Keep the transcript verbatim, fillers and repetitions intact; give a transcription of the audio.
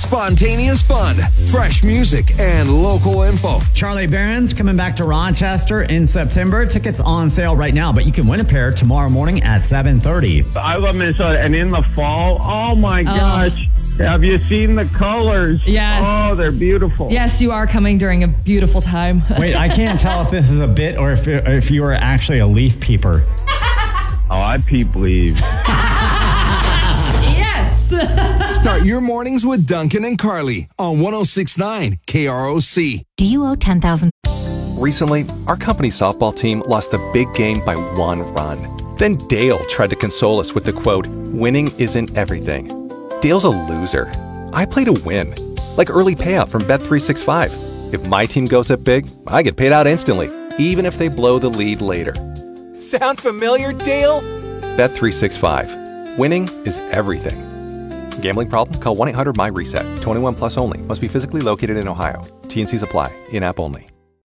Spontaneous fun, fresh music, and local info. Charlie Barron's coming back to Rochester in September. Tickets on sale right now, but you can win a pair tomorrow morning at seven thirty. I love Minnesota, and in the fall, oh my oh. gosh. Have you seen the colors? Yes. Oh, they're beautiful. Yes, you are coming during a beautiful time. Wait, I can't tell if this is a bit or if, it, or if you are actually a leaf peeper. Oh, I peep leaves. Yes. Start your mornings with Duncan and Carly on one oh six point nine K R O C. Do you owe ten thousand dollars? Recently, our company softball team lost the big game by one run. Then Dale tried to console us with the quote, "Winning isn't everything." Dale's a loser. I play to win. Like early payout from Bet three sixty-five. If my team goes up big, I get paid out instantly, even if they blow the lead later. Sound familiar, Dale? Bet three sixty-five. Winning is everything. Gambling problem? Call one eight hundred M Y RESET. twenty-one plus only. Must be physically located in Ohio. T N Cs apply. In-app only.